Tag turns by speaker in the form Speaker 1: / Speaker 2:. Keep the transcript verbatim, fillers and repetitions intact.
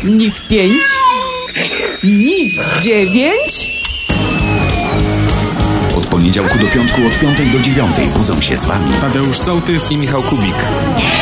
Speaker 1: Ni w pięć, ni w dziewięć.
Speaker 2: Od poniedziałku do piątku od piątej do dziewiątej budzą się z wami
Speaker 3: Tadeusz Sołtys i Michał Kubik.